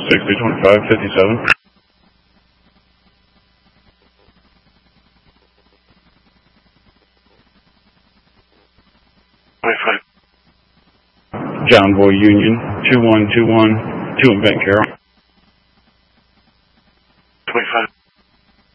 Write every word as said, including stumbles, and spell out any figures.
sixty twenty-five fifty-seven. twenty-five. John Boy Union, two one two one, two in Bent Carroll. twenty-five.